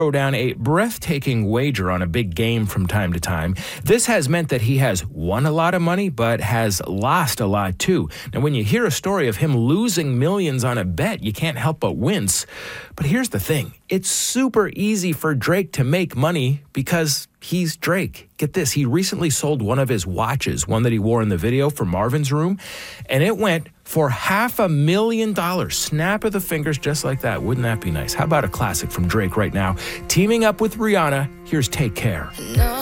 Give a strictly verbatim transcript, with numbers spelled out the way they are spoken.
throw down a breathtaking wager on a big game from time to time. This has meant that he has won a lot of money, but has lost a lot too. Now, when you hear a story of him losing millions on a bet, you can't help but wince. But here's the thing. It's super easy for Drake to make money because he's Drake. Get this, he recently sold one of his watches, one that he wore in the video for Marvin's Room, and it went for half a million dollars. Snap of the fingers just like that. Wouldn't that be nice? How about a classic from Drake right now? Teaming up with Rihanna, here's Take Care. No.